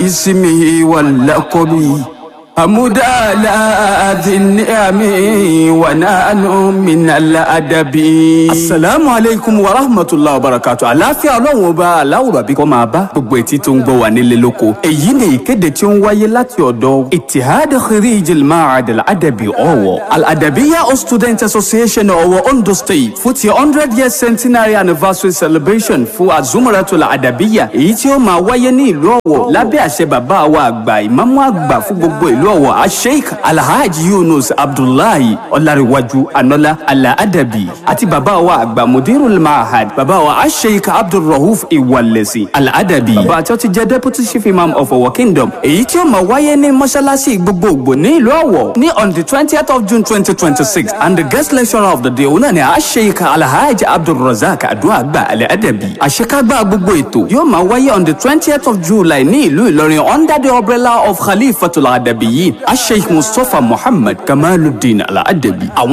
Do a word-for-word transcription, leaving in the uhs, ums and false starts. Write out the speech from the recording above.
ismihi wal laqabi حمد على ذي النعم ونال من الأدب. السلام عليكم ورحمة الله وبركاته. àlàáfíà Ọlọ́run ọba aláwùrọ̀ bí kò máa bá gbogbo etí tó ń gbọ́ wà nílé lóko. èyí ni ìkéde tí ó ń wáyé láti ọ̀dọ̀ Ittihad Khirij al-Ma'had al-Adabi Ọ̀wọ̀ Al-Adabiyya Student Association Ọ̀wọ̀ Ondo State fún ti hundred year centenary anniversary celebration fún Azumaratul Adabiyya èyí tí ó máa wáyé ní ìlú Ọ̀wọ̀ lábẹ́ àṣẹ bàbá wa àgbà ìmáàmù àgbà fún gbogbo ìlú Ọ̀wọ̀ Sheikh Alhaji Yunus Abdullahi Ọlárẹ̀wájú Anola Al-Adabi àti bàbá wa àgbà Mudirul Ma'had bàbá wa Sheikh Abdulrauf Iwalesi Al-Adabi bàbá tí ó ti jẹ́ deputy chief imam of Ọ̀wọ̀ Kingdom èyí tí ó máa wáyé ní mọ́ṣáláṣí gbogbogbò ní ìlú Ọ̀wọ̀ ní on the twentieth of June twenty twenty-six and the guest lecturer of the day òun náà ni Sheikh Alhaji Abdulrazak Aduagba Al-Adabi. àṣekágbá gbogbo ètò yóò máa wáyé on the twentieth of July ní ìlú Ìlọrin under the umbrella of Khalifatul Adabi Sheikh Mustafa Muhammad Kamaluddin Al-Adabi.